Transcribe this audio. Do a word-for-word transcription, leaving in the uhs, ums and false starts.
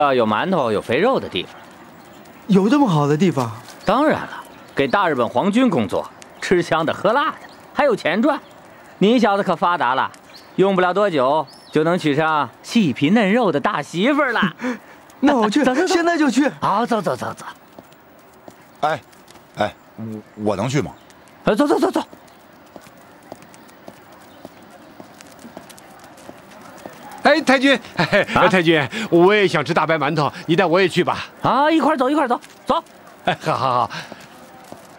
要有馒头、有肥肉的地方。 有这么好的地方？ 当然了，给大日本皇军工作，吃香的喝辣的，还有钱赚。你小子可发达了，用不了多久就能娶上细皮嫩肉的大媳妇了。 那我去，现在就去。 好，走走走走。 哎，哎，我能去吗？ 走走走走。 哎，太君，哎，啊、太君，我也想吃大白馒头，你带我也去吧。 啊，一块走，一块走，走。 哎，好好好。